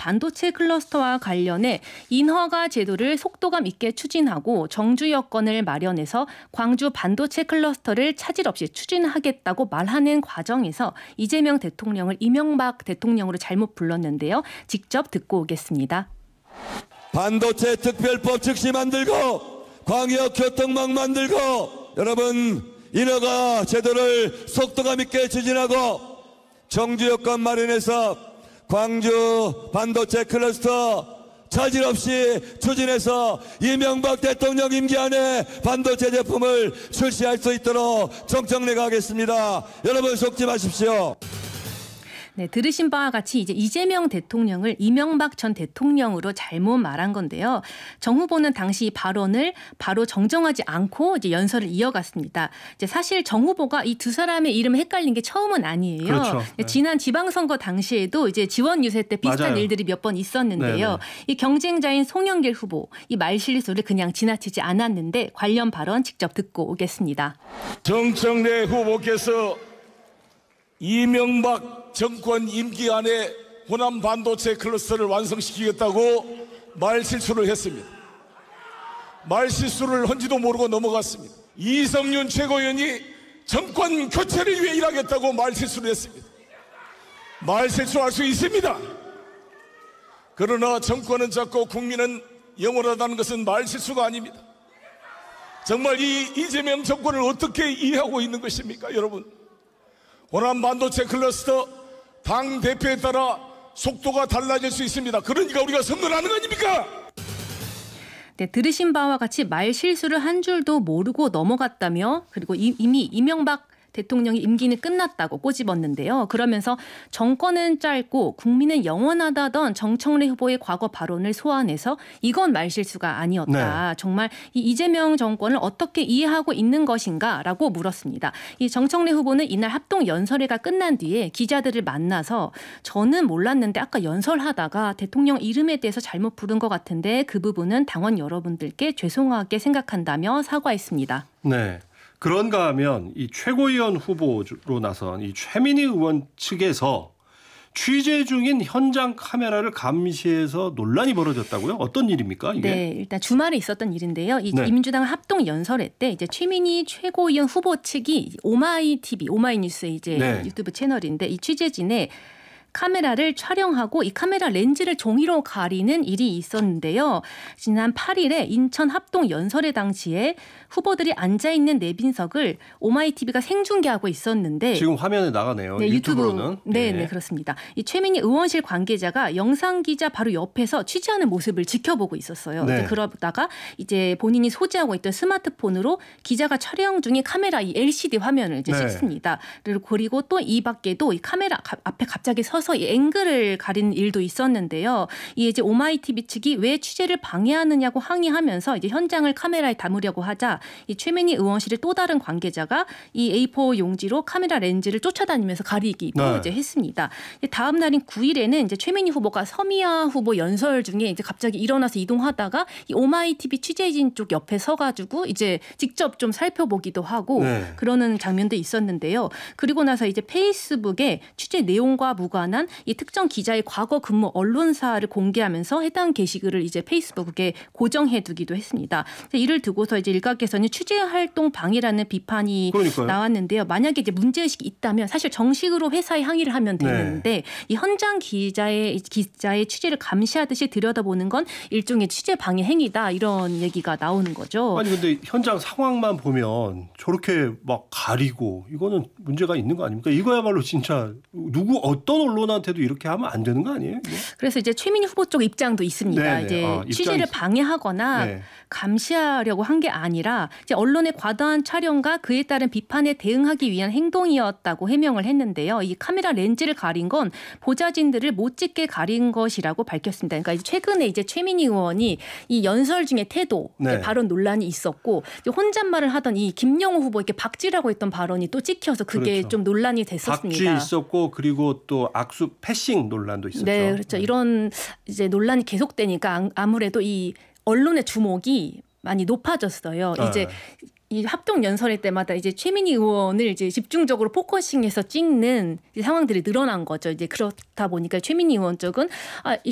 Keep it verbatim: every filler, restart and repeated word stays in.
반도체 클러스터와 관련해 인허가 제도를 속도감 있게 추진하고 정주 여건을 마련해서 광주 반도체 클러스터를 차질 없이 추진하겠다고 말하는 과정에서 이재명 대통령을 이명박 대통령으로 잘못 불렀는데요. 직접 듣고 오겠습니다. 반도체 특별법 즉시 만들고 광역교통망 만들고 여러분 인허가 제도를 속도감 있게 추진하고 정주 여건 마련해서 광주 반도체 클러스터 차질 없이 추진해서 이명박 대통령 임기 안에 반도체 제품을 출시할 수 있도록 정청래 가겠습니다. 여러분 속지 마십시오. 네, 들으신 바와 같이 이제 이재명 대통령을 이명박 전 대통령으로 잘못 말한 건데요. 정 후보는 당시 발언을 바로 정정하지 않고 이제 연설을 이어갔습니다. 이제 사실 정 후보가 이 두 사람의 이름을 헷갈린 게 처음은 아니에요. 그렇죠. 네. 지난 지방선거 당시에도 이제 지원 유세 때 비슷한 맞아요. 일들이 몇 번 있었는데요. 네네. 이 경쟁자인 송영길 후보 이 말실수를 그냥 지나치지 않았는데 관련 발언 직접 듣고 오겠습니다. 정청래 후보께서 이명박 정권 임기 안에 호남 반도체 클러스터를 완성시키겠다고 말실수를 했습니다. 말실수를 한지도 모르고 넘어갔습니다. 이성윤 최고위원이 정권 교체를 위해 일하겠다고 말실수를 했습니다. 말실수할 수 있습니다. 그러나 정권은 작고 국민은 영원하다는 것은 말실수가 아닙니다. 정말 이 이재명 정권을 어떻게 이해하고 있는 것입니까, 여러분? 호남 반도체 클러스터 당 대표에 따라 속도가 달라질 수 있습니다. 그러니까 우리가 선거를 하는 거 아닙니까? 네, 들으신 바와 같이 말 실수를 한 줄도 모르고 넘어갔다며 그리고 이미 이명박 대통령이 임기는 끝났다고 꼬집었는데요. 그러면서 정권은 짧고 국민은 영원하다던 정청래 후보의 과거 발언을 소환해서 이건 말실수가 아니었다. 네. 정말 이 이재명 정권을 어떻게 이해하고 있는 것인가라고 물었습니다. 이 정청래 후보는 이날 합동 연설회가 끝난 뒤에 기자들을 만나서 저는 몰랐는데 아까 연설하다가 대통령 이름에 대해서 잘못 부른 것 같은데 그 부분은 당원 여러분들께 죄송하게 생각한다며 사과했습니다. 네. 그런가 하면 이 최고위원 후보로 나선 이 최민희 의원 측에서 취재 중인 현장 카메라를 감시해서 논란이 벌어졌다고요? 어떤 일입니까? 이게? 네, 일단 주말에 있었던 일인데요. 이 네. 민주당 합동 연설회 때 이제 최민희 최고위원 후보 측이 오마이티비, 오마이뉴스의 이제 네. 유튜브 채널인데 이 취재진에 카메라를 촬영하고 이 카메라 렌즈를 종이로 가리는 일이 있었는데요. 지난 팔 일에 인천 합동 연설회 당시에 후보들이 앉아있는 내빈석을 오마이티비가 생중계하고 있었는데 지금 화면에 나가네요. 네, 유튜브로는. 네, 네, 그렇습니다. 이 최민희 의원실 관계자가 영상 기자 바로 옆에서 취재하는 모습을 지켜보고 있었어요. 네. 이제 그러다가 이제 본인이 소지하고 있던 스마트폰으로 기자가 촬영 중에 카메라 이 엘시디 화면을 이제 네. 찍습니다. 그리고 또 이 밖에도 이 카메라 앞에 갑자기 서서 이 앵글을 가리는 일도 있었는데요. 이 이제 오마이티비 측이 왜 취재를 방해하느냐고 항의하면서 이제 현장을 카메라에 담으려고 하자 이 최민희 의원실의 또 다른 관계자가 이 에이포 용지로 카메라 렌즈를 쫓아다니면서 가리기도 네. 이제 했습니다. 다음 날인 구 일에는 이제 최민희 후보가 서미아 후보 연설 중에 이제 갑자기 일어나서 이동하다가 이 오마이티비 취재진 쪽 옆에 서가지고 이제 직접 좀 살펴보기도 하고 네. 그러는 장면도 있었는데요. 그리고 나서 이제 페이스북에 취재 내용과 무관한 이 특정 기자의 과거 근무 언론사를 공개하면서 해당 게시글을 이제 페이스북에 고정해두기도 했습니다. 이를 두고서 이제 일각에서는 취재 활동 방해라는 비판이 그러니까요. 나왔는데요. 만약에 이제 문제의식이 있다면 사실 정식으로 회사에 항의를 하면 되는데 네. 이 현장 기자의 기자의 취재를 감시하듯이 들여다보는 건 일종의 취재 방해 행위다 이런 얘기가 나오는 거죠. 아니 근데 현장 상황만 보면 저렇게 막 가리고 이거는 문제가 있는 거 아닙니까? 이거야말로 진짜 누구 어떤 언론한테도 이렇게 하면 안 되는 거 아니에요? 이게? 그래서 이제 최민희 후보 쪽 입장도 있습니다. 네네. 이제 아, 취재를 방해하거나 네. 감시하려고 한 게 아니라 이제 언론의 과도한 촬영과 그에 따른 비판에 대응하기 위한 행동이었다고 해명을 했는데요. 이 카메라 렌즈를 가린 건 보좌진들을 못 찍게 가린 것이라고 밝혔습니다. 그러니까 이제 최근에 이제 최민희 의원이 이 연설 중에 태도 네. 발언 논란이 있었고 혼잣말을 하던 이 김영호 후보에게 박지라고 했던 발언이 또 찍혀서 그게 그렇죠. 좀 논란이 됐었습니다. 박지 있었고 그리고 또 악수 패싱 논란도 있었죠. 네, 그렇죠. 네. 이런 이제 논란이 계속되니까 아무래도 이 언론의 주목이 많이 높아졌어요. 네. 이제 이 합동 연설회 때마다 이제 최민희 의원을 이제 집중적으로 포커싱해서 찍는 상황들이 늘어난 거죠. 이제 그렇다 보니까 최민희 의원 쪽은 아,